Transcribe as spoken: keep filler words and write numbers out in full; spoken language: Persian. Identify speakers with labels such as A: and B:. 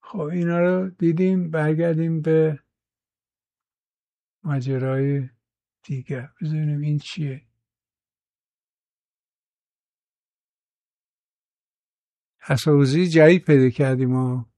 A: خب اینا رو دیدیم. برگردیم به ماجرای دیگر. بذاریم این چیه. اساوزی جدید پیدا کردیم و